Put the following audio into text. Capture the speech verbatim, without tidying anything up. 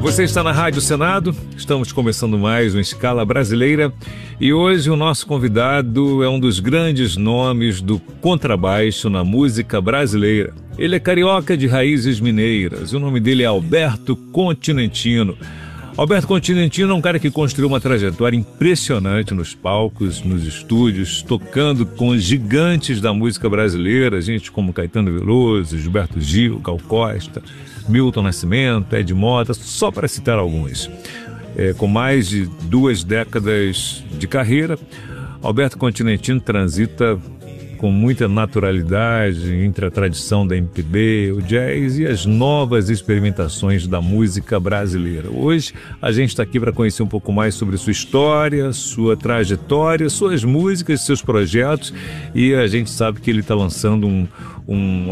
Você está na Rádio Senado, estamos começando mais uma Escala Brasileira e hoje o nosso convidado é um dos grandes nomes do contrabaixo na música brasileira. Ele é carioca de raízes mineiras, o nome dele é Alberto Continentino. Alberto Continentino é um cara que construiu uma trajetória impressionante nos palcos, nos estúdios, tocando com gigantes da música brasileira, gente como Caetano Veloso, Gilberto Gil, Gal Costa, Milton Nascimento, Ed Mota, só para citar alguns. É, com mais de duas décadas de carreira, Alberto Continentino transita com muita naturalidade entre a tradição da M P B, o jazz e as novas experimentações da música brasileira. Hoje a gente está aqui para conhecer um pouco mais sobre sua história, sua trajetória, suas músicas, seus projetos, e a gente sabe que ele está lançando um, um